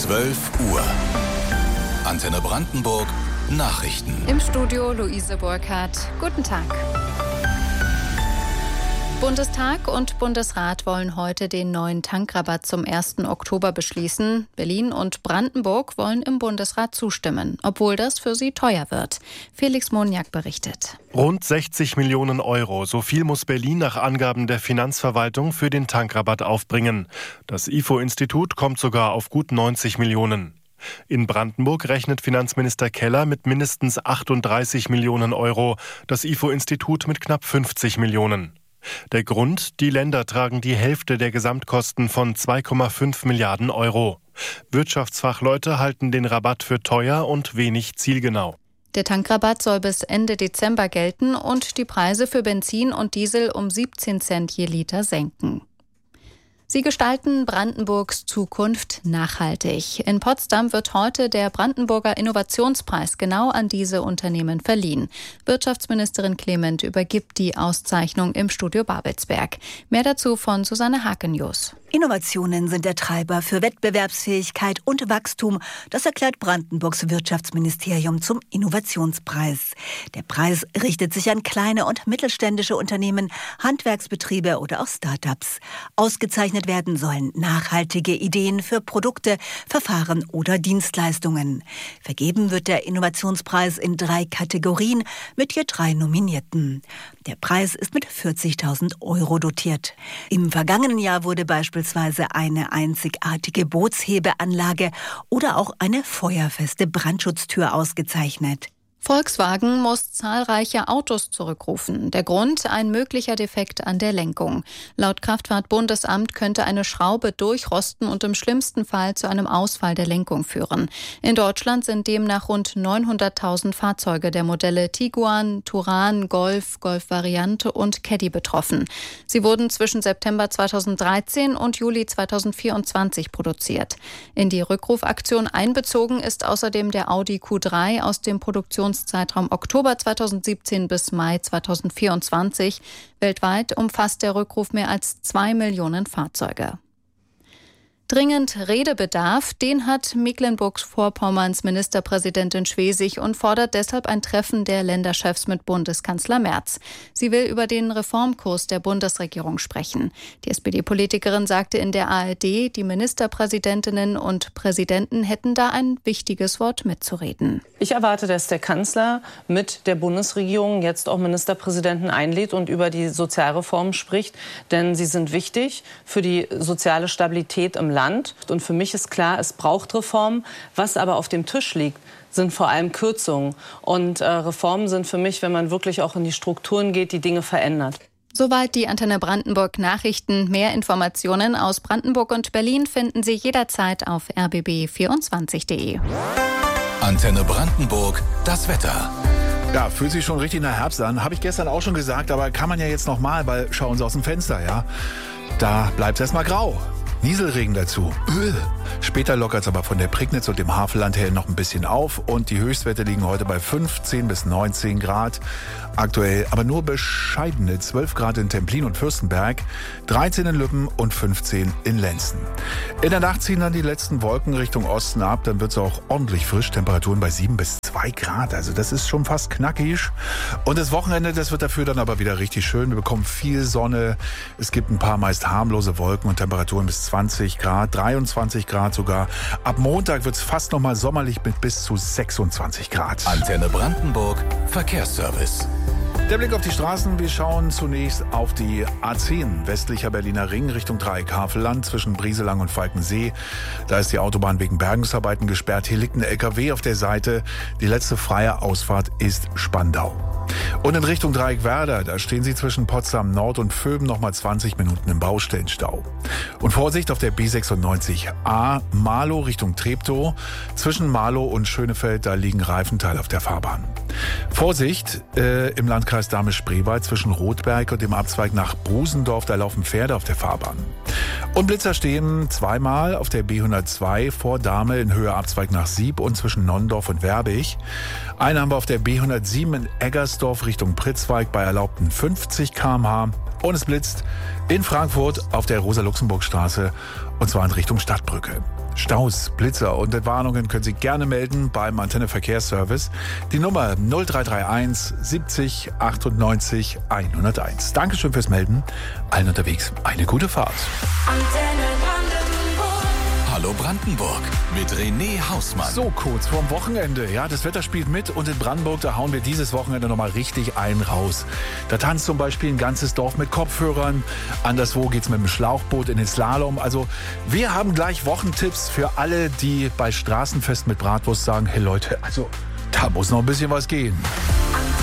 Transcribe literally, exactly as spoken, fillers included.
zwölf Uhr. Antenne Brandenburg Nachrichten. Im Studio Luise Burkhardt. Guten Tag. Bundestag und Bundesrat wollen heute den neuen Tankrabatt zum ersten Oktober beschließen. Berlin und Brandenburg wollen im Bundesrat zustimmen, obwohl das für sie teuer wird. Felix Moniak berichtet. Rund sechzig Millionen Euro. So viel muss Berlin nach Angaben der Finanzverwaltung für den Tankrabatt aufbringen. Das I F O-Institut kommt sogar auf gut neunzig Millionen. In Brandenburg rechnet Finanzminister Keller mit mindestens achtunddreißig Millionen Euro, das I F O-Institut mit knapp fünfzig Millionen. Der Grund: Die Länder tragen die Hälfte der Gesamtkosten von zwei Komma fünf Milliarden Euro. Wirtschaftsfachleute halten den Rabatt für teuer und wenig zielgenau. Der Tankrabatt soll bis Ende Dezember gelten und die Preise für Benzin und Diesel um siebzehn Cent je Liter senken. Sie gestalten Brandenburgs Zukunft nachhaltig. In Potsdam wird heute der Brandenburger Innovationspreis genau an diese Unternehmen verliehen. Wirtschaftsministerin Clement übergibt die Auszeichnung im Studio Babelsberg. Mehr dazu von Susanne Hakenius. Innovationen sind der Treiber für Wettbewerbsfähigkeit und Wachstum. Das erklärt Brandenburgs Wirtschaftsministerium zum Innovationspreis. Der Preis richtet sich an kleine und mittelständische Unternehmen, Handwerksbetriebe oder auch Start-ups. Ausgezeichnet werden sollen nachhaltige Ideen für Produkte, Verfahren oder Dienstleistungen. Vergeben wird der Innovationspreis in drei Kategorien mit je drei Nominierten. Der Preis ist mit vierzigtausend Euro dotiert. Im vergangenen Jahr wurde beispielsweise eine einzigartige Bootshebeanlage oder auch eine feuerfeste Brandschutztür ausgezeichnet. Volkswagen muss zahlreiche Autos zurückrufen. Der Grund: ein möglicher Defekt an der Lenkung. Laut Kraftfahrtbundesamt könnte eine Schraube durchrosten und im schlimmsten Fall zu einem Ausfall der Lenkung führen. In Deutschland sind demnach rund neunhunderttausend Fahrzeuge der Modelle Tiguan, Touran, Golf, Golf-Variante und Caddy betroffen. Sie wurden zwischen September zweitausenddreizehn und Juli zweitausendvierundzwanzig produziert. In die Rückrufaktion einbezogen ist außerdem der Audi Q drei aus dem Produktions Zeitraum Oktober zweitausendsiebzehn bis Mai zweitausendvierundzwanzig. Weltweit umfasst der Rückruf mehr als zwei Millionen Fahrzeuge. Dringend Redebedarf, den hat Mecklenburg-Vorpommerns Ministerpräsidentin Schwesig und fordert deshalb ein Treffen der Länderchefs mit Bundeskanzler Merz. Sie will über den Reformkurs der Bundesregierung sprechen. Die S P D-Politikerin sagte in der A R D, die Ministerpräsidentinnen und Präsidenten hätten da ein wichtiges Wort mitzureden. Ich erwarte, dass der Kanzler mit der Bundesregierung jetzt auch Ministerpräsidenten einlädt und über die Sozialreformen spricht, denn sie sind wichtig für die soziale Stabilität im Land. Und für mich ist klar, es braucht Reformen. Was aber auf dem Tisch liegt, sind vor allem Kürzungen. Und äh, Reformen sind für mich, wenn man wirklich auch in die Strukturen geht, die Dinge verändert. Soweit die Antenne Brandenburg Nachrichten. Mehr Informationen aus Brandenburg und Berlin finden Sie jederzeit auf r b b vierundzwanzig punkt de. Antenne Brandenburg, das Wetter. Ja, fühlt sich schon richtig nach Herbst an. Habe ich gestern auch schon gesagt, aber kann man ja jetzt noch mal, weil schauen Sie aus dem Fenster, ja. Da bleibt es erstmal grau. Nieselregen dazu. Öh. Später lockert es aber von der Prignitz und dem Havelland her noch ein bisschen auf und die Höchstwerte liegen heute bei fünfzehn bis neunzehn Grad. Aktuell aber nur bescheidene zwölf Grad in Templin und Fürstenberg, dreizehn in Lübben und fünfzehn in Lenzen. In der Nacht ziehen dann die letzten Wolken Richtung Osten ab, dann wird es auch ordentlich frisch, Temperaturen bei sieben bis zwei Grad, also das ist schon fast knackig. Und das Wochenende, das wird dafür dann aber wieder richtig schön, wir bekommen viel Sonne, es gibt ein paar meist harmlose Wolken und Temperaturen bis zwanzig Grad, dreiundzwanzig Grad sogar. Ab Montag wird es fast nochmal sommerlich mit bis zu sechsundzwanzig Grad. Antenne Brandenburg, Verkehrsservice. Der Blick auf die Straßen. Wir schauen zunächst auf die A zehn, westlicher Berliner Ring, Richtung Dreieck Havelland, zwischen Brieselang und Falkensee. Da ist die Autobahn wegen Bergungsarbeiten gesperrt. Hier liegt ein L K W auf der Seite. Die letzte freie Ausfahrt ist Spandau. Und in Richtung Dreieck-Werder, da stehen Sie zwischen Potsdam Nord und Vöben nochmal zwanzig Minuten im Baustellenstau. Und Vorsicht auf der B sechsundneunzig A, Marlow Richtung Treptow. Zwischen Marlow und Schönefeld, da liegen Reifenteile auf der Fahrbahn. Vorsicht äh, im Landkreis Dahme-Spreewald zwischen Rotberg und dem Abzweig nach Brusendorf, da laufen Pferde auf der Fahrbahn. Und Blitzer stehen zweimal auf der B hundertzwei vor Dahme in Höhe Abzweig nach Sieb und zwischen Nonnendorf und Werbig. Einen haben wir auf der B hundertsieben in Eggersdorf Wilmersdorf Richtung Pritzwalk bei erlaubten fünfzig Kilometer pro Stunde. Und es blitzt in Frankfurt auf der Rosa-Luxemburg-Straße und zwar in Richtung Stadtbrücke. Staus, Blitzer und Entwarnungen können Sie gerne melden beim Antenne Verkehrsservice. Die Nummer null drei drei eins siebzig achtundneunzig hunderteins. Dankeschön fürs Melden. Allen unterwegs eine gute Fahrt. Antenne Brandenburg. Hallo Brandenburg mit René Hausmann. So kurz vorm Wochenende. Ja, das Wetter spielt mit und in Brandenburg, da hauen wir dieses Wochenende nochmal richtig einen raus. Da tanzt zum Beispiel ein ganzes Dorf mit Kopfhörern. Anderswo geht's mit dem Schlauchboot in den Slalom. Also wir haben gleich Wochentipps für alle, die bei Straßenfest mit Bratwurst sagen, hey Leute, also da muss noch ein bisschen was gehen.